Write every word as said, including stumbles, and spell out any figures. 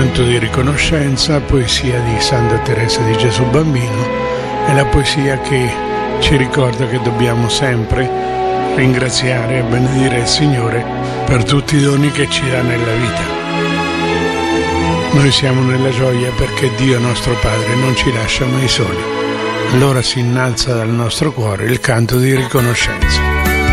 canto di riconoscenza, poesia di Santa Teresa di Gesù Bambino, è la poesia che ci ricorda che dobbiamo sempre ringraziare e benedire il Signore per tutti i doni che ci dà nella vita. Noi siamo nella gioia perché Dio nostro Padre non ci lascia mai soli. Allora si innalza dal nostro cuore il canto di riconoscenza.